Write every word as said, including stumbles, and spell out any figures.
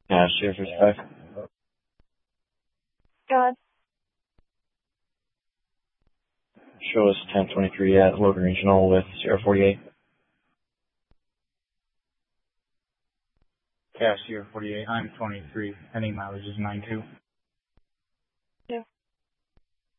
Yeah, Sierra fifty-five. Go ahead. Show us ten twenty-three at Logan Regional with Sierra forty-eight. Yeah, Sierra forty-eight, I'm twenty-three. Heading mileage is nine two.